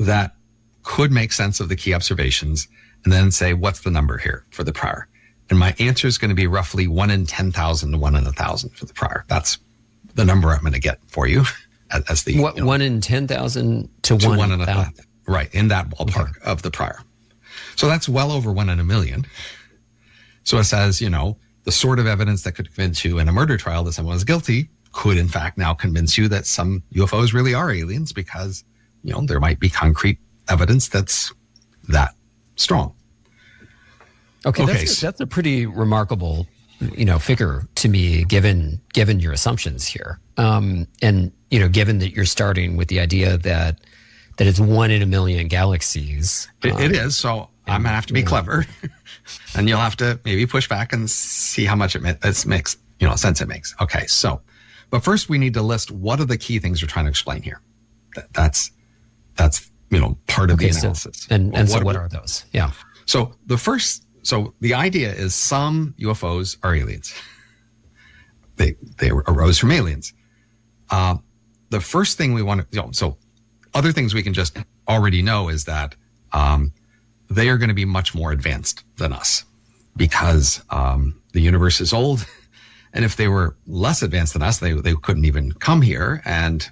that could make sense of the key observations and then say, what's the number here for the prior? And my answer is going to be roughly 1 in 10,000 to 1 in 1,000 for the prior. That's the number I'm going to get for you as the... 1 in 10,000 to 1 in 1,000. Right, in that ballpark of the prior. So that's well over 1 in a million. So it says, the sort of evidence that could convince you in a murder trial that someone is guilty could in fact now convince you that some UFOs really are aliens because, there might be concrete evidence that's that strong. Okay. That's a pretty remarkable, figure to me, given your assumptions here. And, given that you're starting with the idea that it's 1 in a million galaxies. It is. So I'm going to have to be clever and you'll have to maybe push back and see how much it makes, sense it makes. Okay. So, but first we need to list what are the key things we're trying to explain here. That's part of the analysis. So what are those? Yeah. So the idea is some UFOs are aliens. They arose from aliens. The first thing we want to, so other things we can just already know is that they are going to be much more advanced than us because the universe is old. And if they were less advanced than us, they couldn't even come here. And,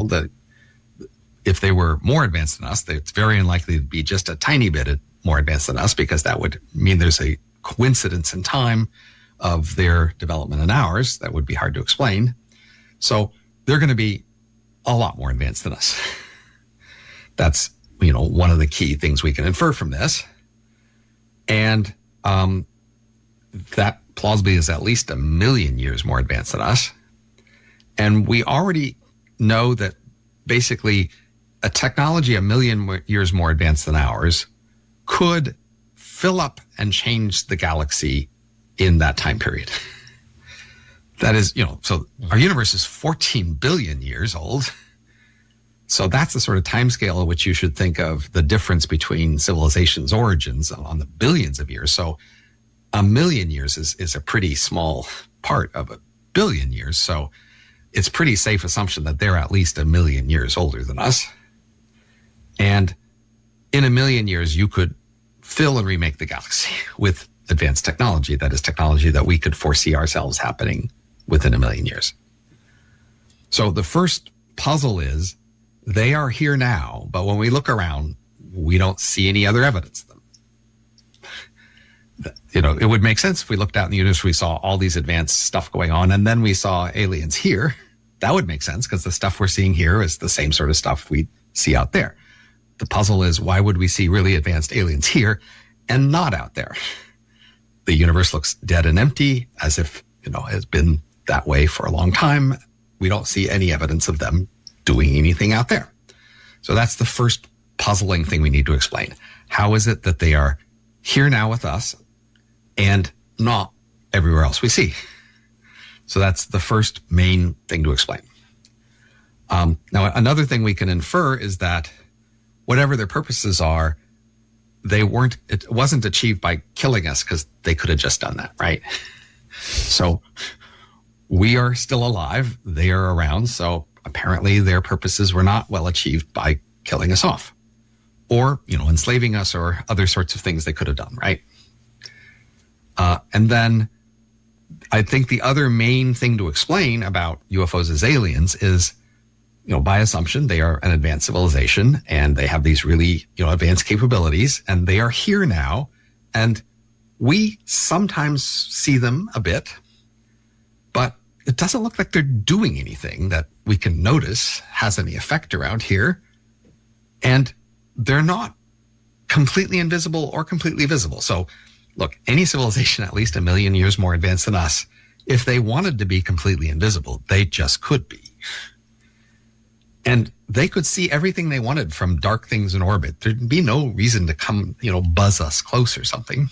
if they were more advanced than us, it's very unlikely to be just a tiny bit more advanced than us because that would mean there's a coincidence in time of their development and ours. That would be hard to explain. So they're going to be a lot more advanced than us. That's, one of the key things we can infer from this. And that plausibly is at least 1 million years more advanced than us. And we already know that basically a technology 1 million years more advanced than ours could fill up and change the galaxy in that time period. That is, so our universe is 14 billion years old. So that's the sort of timescale at which you should think of the difference between civilization's origins on the billions of years. So 1 million years is a pretty small part of 1 billion years. So it's pretty safe assumption that they're at least 1 million years older than us. And in 1 million years, you could fill and remake the galaxy with advanced technology. That is technology that we could foresee ourselves happening within 1 million years. So the first puzzle is they are here now, but when we look around, we don't see any other evidence of them. It would make sense if we looked out in the universe, we saw all these advanced stuff going on, and then we saw aliens here. That would make sense because the stuff we're seeing here is the same sort of stuff we see out there. The puzzle is, why would we see really advanced aliens here and not out there? The universe looks dead and empty, as if, has been that way for a long time. We don't see any evidence of them doing anything out there. So that's the first puzzling thing we need to explain. How is it that they are here now with us and not everywhere else we see? So that's the first main thing to explain. Now, another thing we can infer is that whatever their purposes are, it wasn't achieved by killing us because they could have just done that, right? So we are still alive. They are around. So apparently their purposes were not well achieved by killing us off or, enslaving us or other sorts of things they could have done, right? And then I think the other main thing to explain about UFOs as aliens is, by assumption, they are an advanced civilization and they have these really, advanced capabilities and they are here now. And we sometimes see them a bit, but it doesn't look like they're doing anything that we can notice has any effect around here. And they're not completely invisible or completely visible. So look, any civilization at least 1 million years more advanced than us, if they wanted to be completely invisible, they just could be. And they could see everything they wanted from dark things in orbit. There'd be no reason to come, buzz us close or something.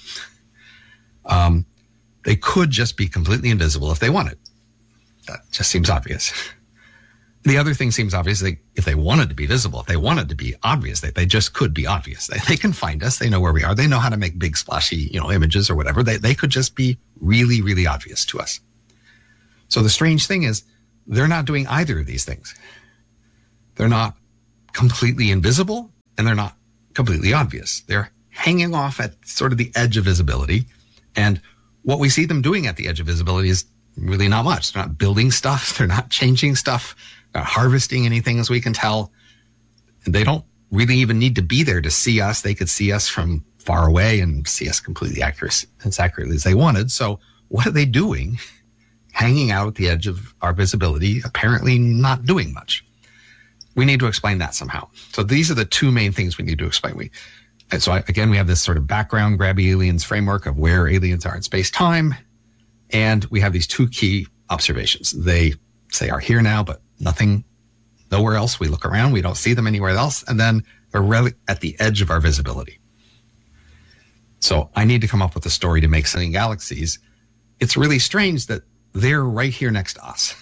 They could just be completely invisible if they wanted. That just seems obvious. The other thing seems obvious. If they wanted to be visible, if they wanted to be obvious, they just could be obvious. They can find us. They know where we are. They know how to make big splashy, images or whatever. They could just be really, really obvious to us. So the strange thing is they're not doing either of these things. They're not completely invisible and they're not completely obvious. They're hanging off at sort of the edge of visibility. And what we see them doing at the edge of visibility is really not much. They're not building stuff. They're not changing stuff, not harvesting anything, as we can tell. They don't really even need to be there to see us. They could see us from far away and see us completely as accurately as they wanted. So what are they doing hanging out at the edge of our visibility, apparently not doing much? We need to explain that somehow. So these are the two main things we need to explain. Again, we have this sort of background grabby aliens framework of where aliens are in space-time. And we have these two key observations. They say are here now, but nowhere else. We look around, we don't see them anywhere else. And then they're really at the edge of our visibility. So I need to come up with a story to make sense of galaxies. It's really strange that they're right here next to us.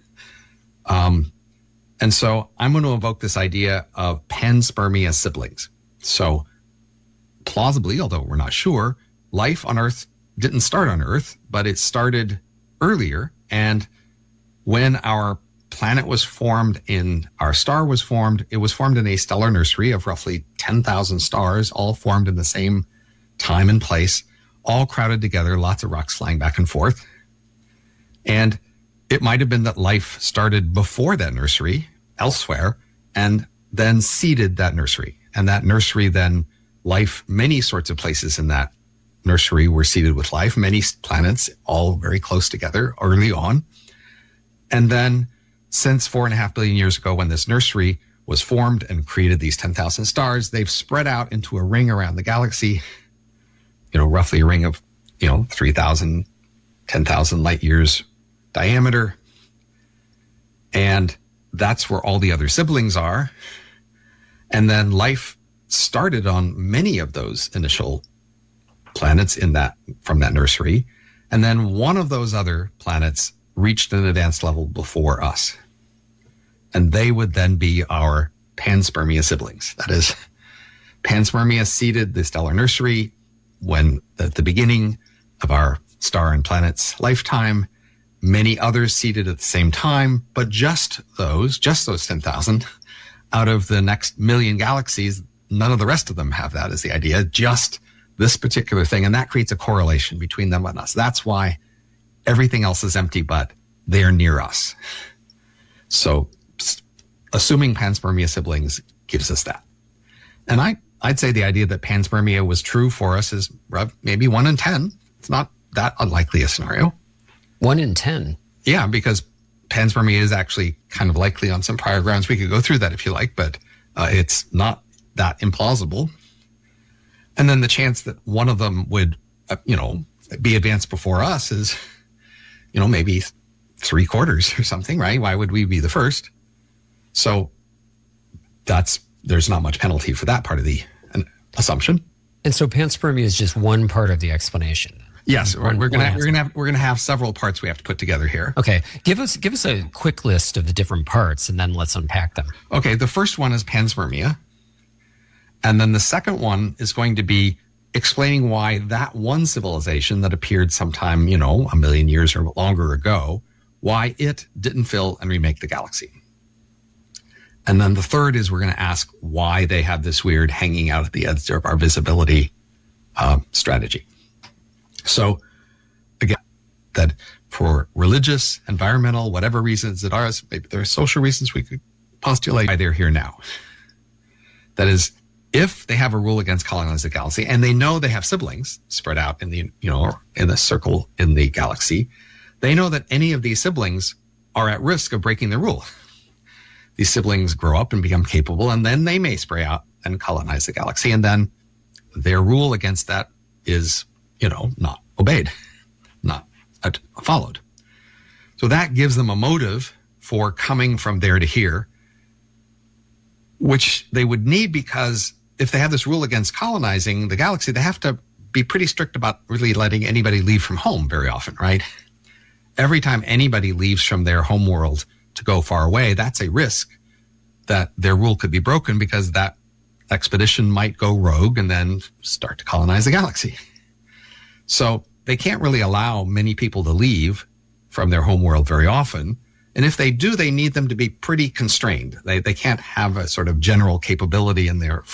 And so I'm going to evoke this idea of panspermia siblings. So plausibly, although we're not sure, life on Earth didn't start on Earth, but it started earlier. And when our planet was formed, our star was formed, it was formed in a stellar nursery of roughly 10,000 stars, all formed in the same time and place, all crowded together, lots of rocks flying back and forth. And it might have been that life started before that nursery elsewhere and then seeded that nursery. And that nursery then many sorts of places in that nursery were seeded with life, many planets all very close together early on. And then since 4.5 billion years ago, when this nursery was formed and created these 10,000 stars, they've spread out into a ring around the galaxy, roughly a ring of, 3,000, 10,000 light years diameter. And that's where all the other siblings are. And then life started on many of those initial planets from that nursery. And then one of those other planets reached an advanced level before us. And they would then be our panspermia siblings. That is, panspermia seeded the stellar nursery when at the beginning of our star and planet's lifetime. Many others seeded at the same time, but just those 10,000 out of the next million galaxies, none of the rest of them have that, is the idea, just this particular thing. And that creates a correlation between them and us. That's why everything else is empty, but they are near us. So assuming panspermia siblings gives us that. And I'd say the idea that panspermia was true for us is maybe 1 in 10. It's not that unlikely a scenario. 1 in 10? Yeah, because panspermia is actually kind of likely on some prior grounds. We could go through that if you like, but it's not that implausible. And then the chance that one of them would, be advanced before us is, maybe 3/4 or something, right? Why would we be the first? So there's not much penalty for that part of the assumption. And so panspermia is just one part of the explanation. Yes, we're gonna have several parts we have to put together here. Okay, give us a quick list of the different parts, and then let's unpack them. Okay, the first one is panspermia, and then the second one is going to be explaining why that one civilization that appeared sometime, 1 million years or longer ago, why it didn't fill and remake the galaxy. And then the third is we're going to ask why they have this weird hanging out at the edge of our visibility strategy. So again, that for religious, environmental, whatever reasons it are, maybe there are social reasons we could postulate why they're here now. That is, if they have a rule against colonizing the galaxy and they know they have siblings spread out in the circle in the galaxy, they know that any of these siblings are at risk of breaking the rule. These siblings grow up and become capable, and then they may spray out and colonize the galaxy. And then their rule against that is, not obeyed, not followed. So that gives them a motive for coming from there to here, which they would need, because if they have this rule against colonizing the galaxy, they have to be pretty strict about really letting anybody leave from home very often, right? Every time anybody leaves from their home world to go far away, that's a risk that their rule could be broken, because that expedition might go rogue and then start to colonize the galaxy. So they can't really allow many people to leave from their home world very often. And if they do, they need them to be pretty constrained. They can't have a sort of general capability in their